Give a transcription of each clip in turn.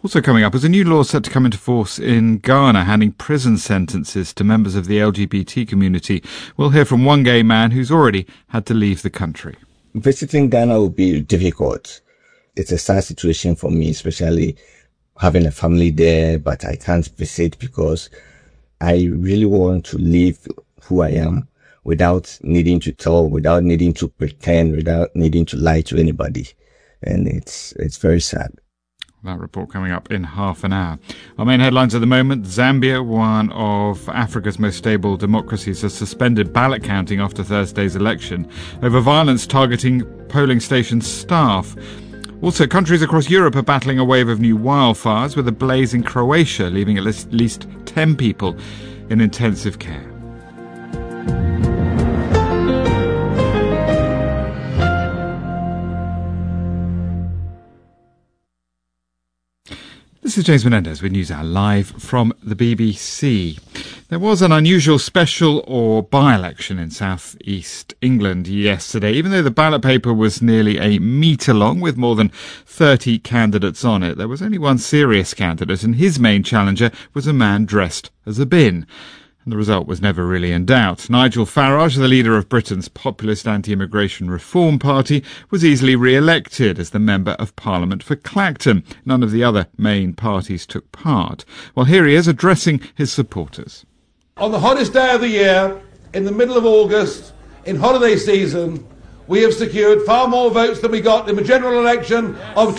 Also coming up is a new law set to come into force in Ghana, handing prison sentences to members of the LGBT community. We'll hear from one gay man who's already had to leave the country. Visiting Ghana will be difficult. It's a sad situation for me, especially having a family there, but I can't visit because I really want to live who I am without needing to tell, without needing to pretend, without needing to lie to anybody. And it's very sad. That report coming up in half an hour. Our main headlines at the moment: Zambia, one of Africa's most stable democracies, has suspended ballot counting after Thursday's election over violence targeting polling station staff. Also, countries across Europe are battling a wave of new wildfires, with a blaze in Croatia leaving at least 10 people in intensive care. This is James Menendez with NewsHour live from the BBC. There was an unusual special or by-election in South East England yesterday. Even though the ballot paper was nearly a metre long with more than 30 candidates on it, there was only one serious candidate, and his main challenger was a man dressed as a bin. And the result was never really in doubt. Nigel Farage, the leader of Britain's populist anti-immigration Reform Party, was easily re-elected as the Member of Parliament for Clacton. None of the other main parties took part. Well, here he is addressing his supporters. On the hottest day of the year, in the middle of August, in holiday season, we have secured far more votes than we got in the general election of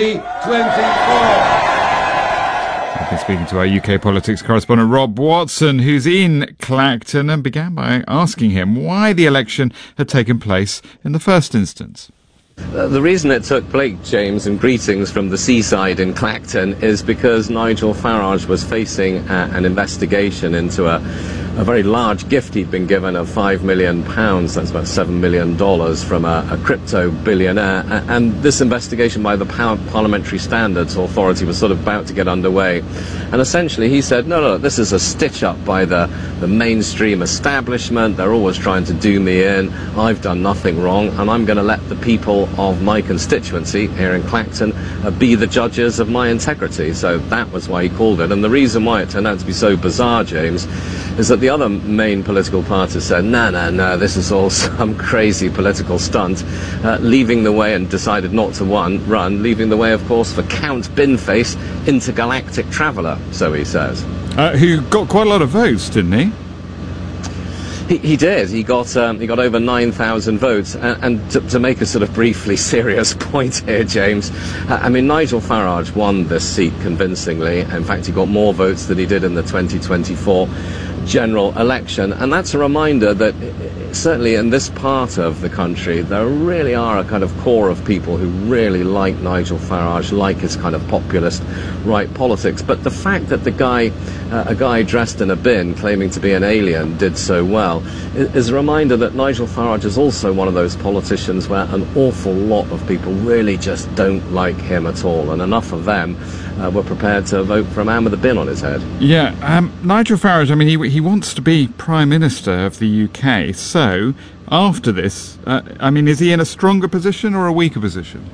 2024. I've been speaking to our UK politics correspondent Rob Watson, who's in Clacton, and began by asking him why the election had taken place in the first instance. The reason it took place, James, and greetings from the seaside in Clacton, is because Nigel Farage was facing an investigation into a very large gift he'd been given of £5 million, that's about $7 million, from a crypto billionaire. And this investigation by the Parliamentary Standards Authority was sort of about to get underway. And essentially he said, no, this is a stitch-up by the mainstream establishment. They're always trying to do me in. I've done nothing wrong, and I'm going to let the people of my constituency here in Clacton be the judges of my integrity. So that was why he called it. And the reason why it turned out to be so bizarre, James, is that the other main political parties said, no, this is all some crazy political stunt, leaving the way, and decided not to run, leaving the way, of course, for Count Binface, intergalactic traveller, so he says. Who got quite a lot of votes, didn't he? He did. He got over 9,000 votes. And to make a sort of briefly serious point here, James, I mean, Nigel Farage won this seat convincingly. In fact, he got more votes than he did in the 2024 general election. And that's a reminder that certainly in this part of the country, there really are a kind of core of people who really like Nigel Farage, like his kind of populist right politics. But the fact that a guy dressed in a bin claiming to be an alien did so well is a reminder that Nigel Farage is also one of those politicians where an awful lot of people really just don't like him at all, and enough of them were prepared to vote for a man with a bin on his head. Yeah, Nigel Farage, I mean, he wants to be Prime Minister of the UK, so after this, is he in a stronger position or a weaker position?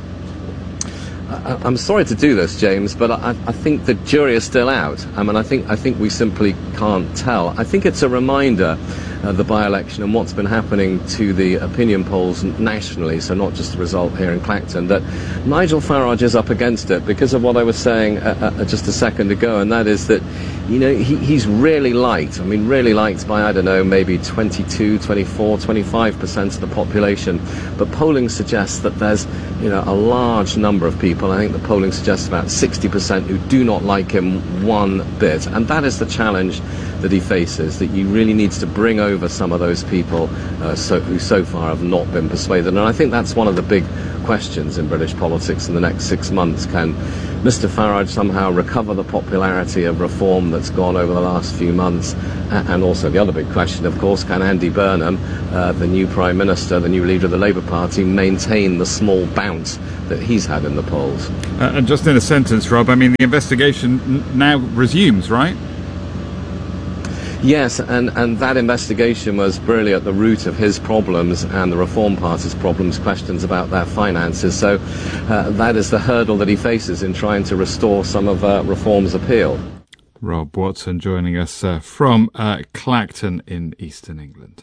I'm sorry to do this, James, but I think the jury is still out. I mean, I think we simply can't tell. I think it's a reminder the by-election and what's been happening to the opinion polls nationally, so not just the result here in Clacton, that Nigel Farage is up against it because of what I was saying just a second ago, and that is that, you know, he's really liked, really liked by, I don't know, maybe 22, 24, 25% of the population, but polling suggests that there's, you know, a large number of people, I think the polling suggests about 60%, who do not like him one bit, and that is the challenge that he faces, that he really needs to bring over some of those people who so far have not been persuaded. And I think that's one of the big questions in British politics in the next 6 months. Can Mr Farage somehow recover the popularity of Reform that's gone over the last few months? And also the other big question, of course, can Andy Burnham, the new Prime Minister, the new leader of the Labour Party, maintain the small bounce that he's had in the polls? And just in a sentence, Rob, I mean, the investigation now resumes, right? Yes, and that investigation was really at the root of his problems and the Reform Party's problems, questions about their finances. So that is the hurdle that he faces in trying to restore some of Reform's appeal. Rob Watson joining us from Clacton in eastern England.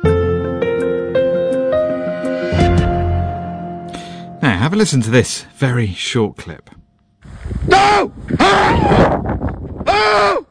Now, have a listen to this very short clip. No! Oh! Oh!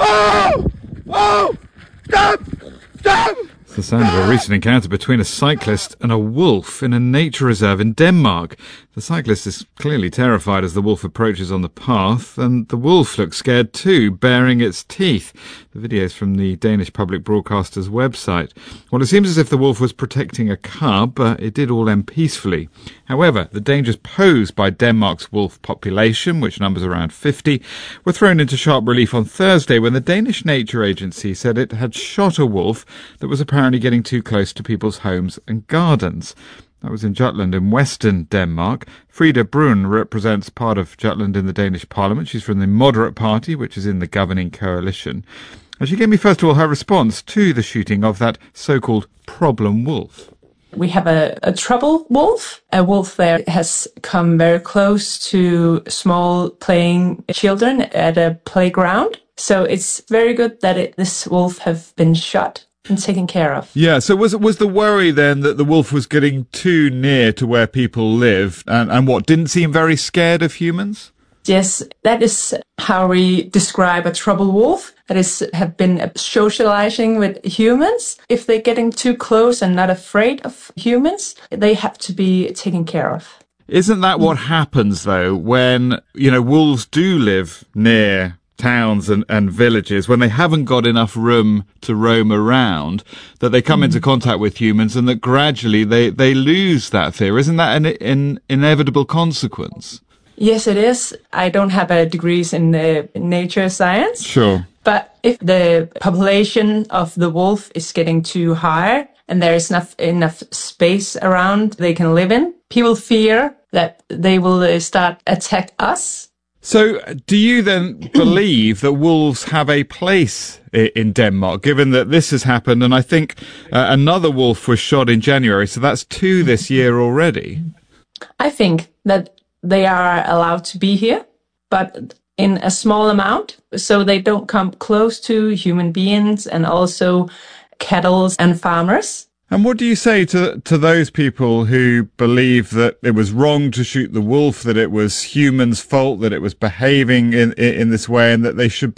Oh! Oh! Stop! Stop! It's the sound of a recent encounter between a cyclist and a wolf in a nature reserve in Denmark. The cyclist is clearly terrified as the wolf approaches on the path, and the wolf looks scared too, baring its teeth. The video is from the Danish public broadcaster's website. Well, it seems as if the wolf was protecting a cub, but it did all end peacefully. However, the dangers posed by Denmark's wolf population, which numbers around 50, were thrown into sharp relief on Thursday when the Danish Nature Agency said it had shot a wolf that was apparently getting too close to people's homes and gardens. That was in Jutland in western Denmark. Frida Brun represents part of Jutland in the Danish parliament. She's from the Moderate Party, which is in the governing coalition. And she gave me, first of all, her response to the shooting of that so-called problem wolf. We have a trouble wolf, a wolf that has come very close to small playing children at a playground. So it's very good that this wolf have been shot and taken care of. Yeah, so was the worry then that the wolf was getting too near to where people live and what, didn't seem very scared of humans? Yes, that is how we describe a trouble wolf. That is, have been socializing with humans. If they're getting too close and not afraid of humans, they have to be taken care of. Isn't that what happens, though, when, wolves do live near towns and villages, when they haven't got enough room to roam around, that they come into contact with humans and that gradually they lose that fear? Isn't that an inevitable consequence? Yes, it is. I don't have a degrees in nature science. Sure. But if the population of the wolf is getting too high and there is not enough space around they can live in, people fear that they will start attack us. So do you then believe that wolves have a place in Denmark, given that this has happened and I think another wolf was shot in January, so that's 2 this year already? I think that they are allowed to be here, but in a small amount, so they don't come close to human beings and also cattle and farmers. And what do you say to those people who believe that it was wrong to shoot the wolf, that it was humans' fault, that it was behaving in this way, and that they should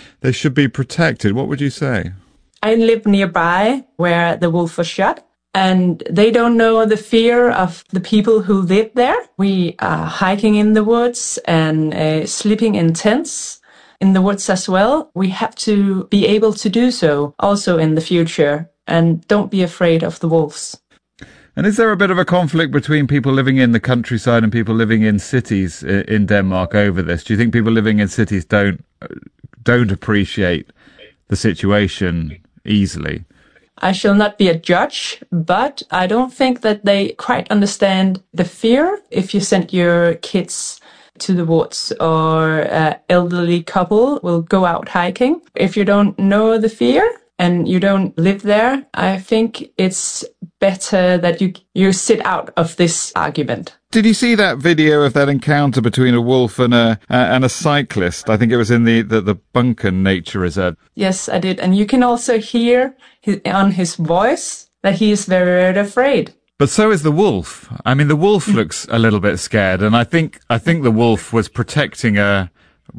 be protected? What would you say? I live nearby where the wolf was shot, and they don't know the fear of the people who live there. We are hiking in the woods and sleeping in tents in the woods as well. We have to be able to do so also in the future. And don't be afraid of the wolves. And is there a bit of a conflict between people living in the countryside and people living in cities in Denmark over this? Do you think people living in cities don't appreciate the situation easily? I shall not be a judge, but I don't think that they quite understand the fear if you send your kids to the woods or an elderly couple will go out hiking. If you don't know the fear, and you don't live there, I think it's better that you sit out of this argument. Did you see that video of that encounter between a wolf and a cyclist? I think it was in the Bunken Nature Reserve. Yes, I did. And you can also hear on his voice that he is very, very afraid. But so is the wolf. I mean, the wolf looks a little bit scared, and I think the wolf was protecting a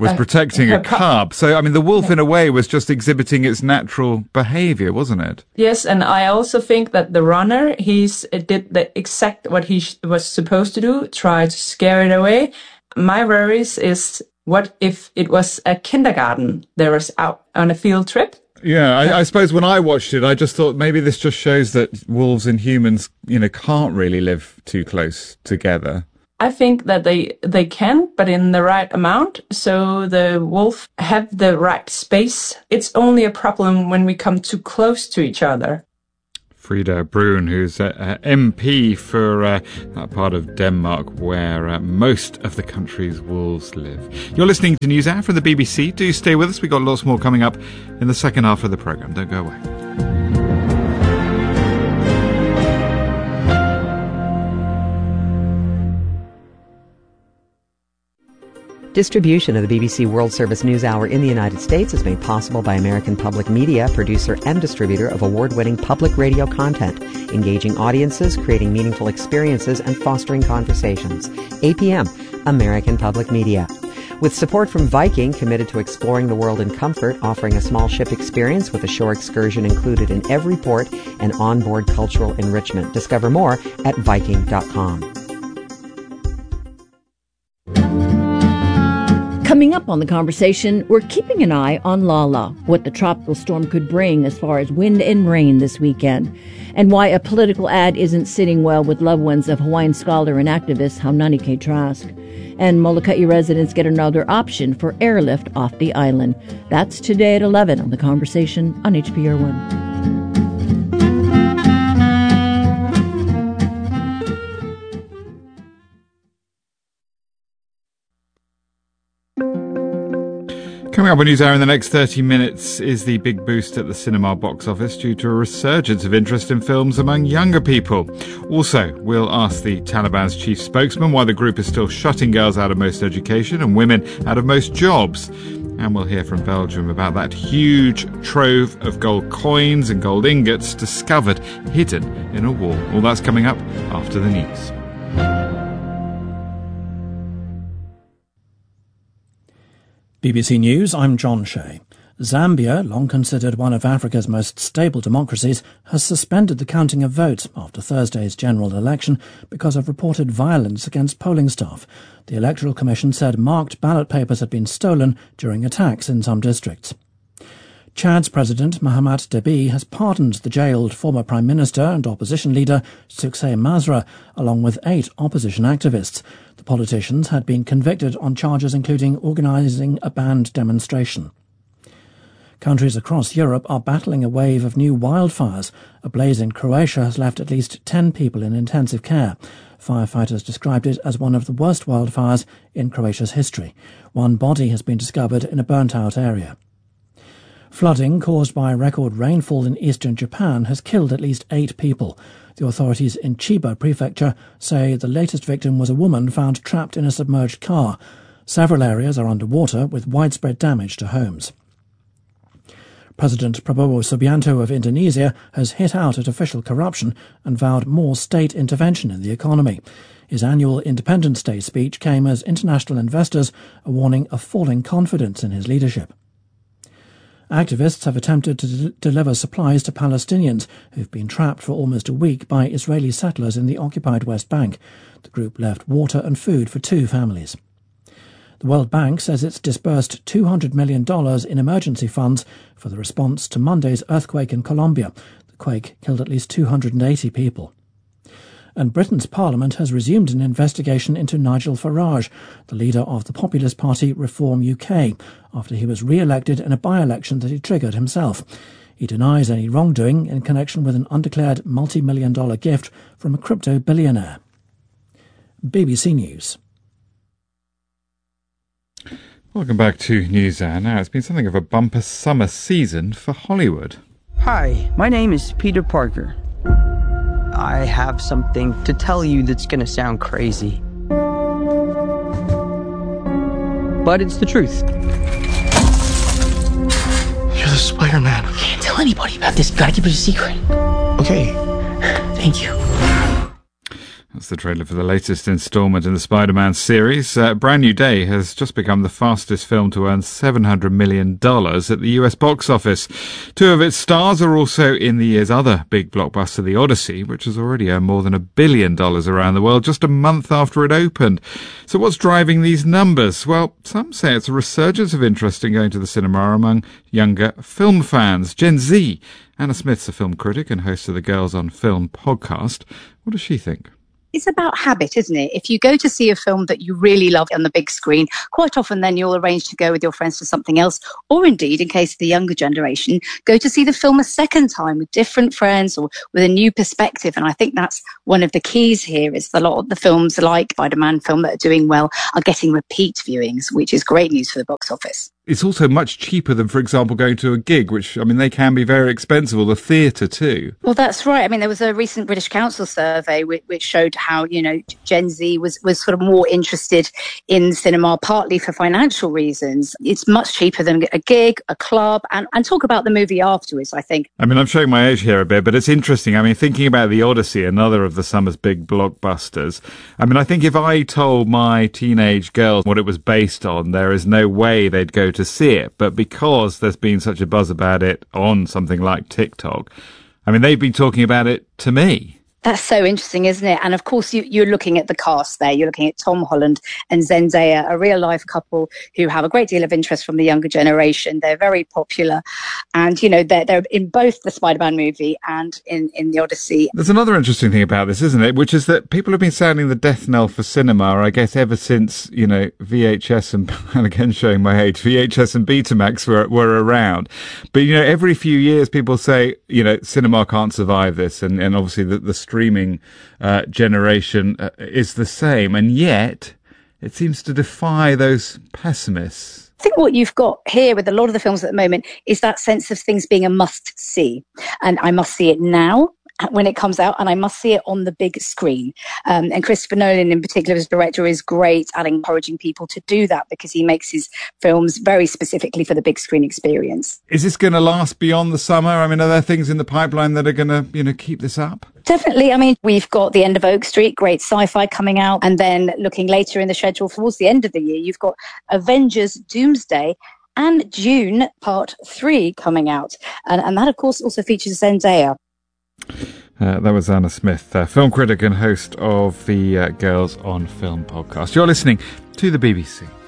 cub. So, I mean, the wolf in a way was just exhibiting its natural behavior, wasn't it? Yes, and I also think that the runner, did the exact what he was supposed to do, try to scare it away. My worries is, what if it was a kindergarten that was out on a field trip? Yeah, I suppose when I watched it, I just thought maybe this just shows that wolves and humans, can't really live too close together. I think that they can, but in the right amount, so the wolf have the right space. It's only a problem when we come too close to each other. Frida Brun, who's MP for that part of Denmark where most of the country's wolves live. You're listening to News Hour from the BBC. Do stay with us. We've got lots more coming up in the second half of the programme. Don't go away. Distribution of the BBC World Service News Hour in the United States is made possible by American Public Media, producer and distributor of award-winning public radio content, engaging audiences, creating meaningful experiences, and fostering conversations. APM, American Public Media. With support from Viking, committed to exploring the world in comfort, offering a small ship experience with a shore excursion included in every port and onboard cultural enrichment. Discover more at Viking.com. Coming up on The Conversation, we're keeping an eye on Lala, what the tropical storm could bring as far as wind and rain this weekend, and why a political ad isn't sitting well with loved ones of Hawaiian scholar and activist Haunani K. Trask. And Molokai residents get another option for airlift off the island. That's today at 11 on The Conversation on HPR1. Coming up on News Hour in the next 30 minutes is the big boost at the cinema box office due to a resurgence of interest in films among younger people. Also, we'll ask the Taliban's chief spokesman why the group is still shutting girls out of most education and women out of most jobs. And we'll hear from Belgium about that huge trove of gold coins and gold ingots discovered hidden in a wall. All that's coming up after the news. BBC News, I'm John Shea. Zambia, long considered one of Africa's most stable democracies, has suspended the counting of votes after Thursday's general election because of reported violence against polling staff. The Electoral Commission said marked ballot papers had been stolen during attacks in some districts. Chad's President Mahamat Deby has pardoned the jailed former Prime Minister and opposition leader Suksay Masra, along with 8 opposition activists. The politicians had been convicted on charges including organising a banned demonstration. Countries across Europe are battling a wave of new wildfires. A blaze in Croatia has left at least 10 people in intensive care. Firefighters described it as one of the worst wildfires in Croatia's history. One body has been discovered in a burnt-out area. Flooding caused by record rainfall in eastern Japan has killed at least 8 people. The authorities in Chiba Prefecture say the latest victim was a woman found trapped in a submerged car. Several areas are underwater with widespread damage to homes. President Prabowo Subianto of Indonesia has hit out at official corruption and vowed more state intervention in the economy. His annual Independence Day speech came as international investors are warning of falling confidence in his leadership. Activists have attempted to deliver supplies to Palestinians who've been trapped for almost a week by Israeli settlers in the occupied West Bank. The group left water and food for 2 families. The World Bank says it's disbursed $200 million in emergency funds for the response to Monday's earthquake in Colombia. The quake killed at least 280 people. And Britain's Parliament has resumed an investigation into Nigel Farage, the leader of the populist party Reform UK, after he was re-elected in a by-election that he triggered himself. He denies any wrongdoing in connection with an undeclared multi-million-dollar gift from a crypto billionaire. BBC News. Welcome back to News Hour. Now, it's been something of a bumper summer season for Hollywood. Hi, my name is Peter Parker. I have something to tell you that's going to sound crazy. But it's the truth. You're the Spider-Man. Can't tell anybody about this. You gotta keep it a secret. Okay. Thank you. That's the trailer for the latest instalment in the Spider-Man series. Brand New Day has just become the fastest film to earn $700 million at the US box office. 2 of its stars are also in the year's other big blockbuster, The Odyssey, which has already earned more than $1 billion around the world just a month after it opened. So what's driving these numbers? Well, some say it's a resurgence of interest in going to the cinema among younger film fans. Gen Z. Anna Smith's a film critic and host of the Girls on Film podcast. What does she think? It's about habit, isn't it? If you go to see a film that you really love on the big screen, quite often then you'll arrange to go with your friends for something else, or indeed, in case of the younger generation, go to see the film a second time with different friends or with a new perspective. And I think that's one of the keys here, is a lot of the films like Spider-Man film that are doing well are getting repeat viewings, which is great news for the box office. It's also much cheaper than, for example, going to a gig, which, I mean, they can be very expensive, or the theatre too. Well, that's right. I mean, there was a recent British Council survey which showed how, Gen Z was sort of more interested in cinema, partly for financial reasons. It's much cheaper than a gig, a club, and talk about the movie afterwards, I think. I mean, I'm showing my age here a bit, but it's interesting. I mean, thinking about The Odyssey, another of the summer's big blockbusters. I mean, I think if I told my teenage girls what it was based on, there is no way they'd go to see it. But because there's been such a buzz about it on something like TikTok, I mean, they've been talking about it to me. That's so interesting, isn't it? And of course, you're looking at the cast there. You're looking at Tom Holland and Zendaya, a real-life couple who have a great deal of interest from the younger generation. They're very popular. And, they're in both the Spider-Man movie and in The Odyssey. There's another interesting thing about this, isn't it? Which is that people have been sounding the death knell for cinema, I guess, ever since, VHS and again showing my age, VHS and Betamax were around. But, every few years people say, cinema can't survive this. And obviously the streaming generation is the same, and yet it seems to defy those pessimists. I think what you've got here with a lot of the films at the moment is that sense of things being a must-see, and I must see it now when it comes out, and I must see it on the big screen. And Christopher Nolan, in particular, as director, is great at encouraging people to do that because he makes his films very specifically for the big screen experience. Is this going to last beyond the summer? I mean, are there things in the pipeline that are going to, keep this up? Definitely. I mean, we've got The End of Oak Street, great sci-fi coming out. And then looking later in the schedule towards the end of the year, you've got Avengers Doomsday and Dune Part 3 coming out. And that, of course, also features Zendaya. That was Anna Smith, film critic and host of the Girls on Film podcast. You're listening to the BBC.